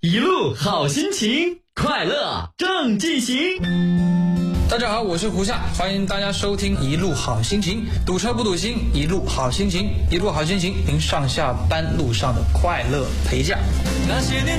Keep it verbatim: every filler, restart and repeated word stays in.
一路好心情，快乐正进行。 大家好，我是胡夏，欢迎大家收听一路好心情，堵车不堵心，一路好心情，一路好心情，您上下班路上的快乐陪驾。那些年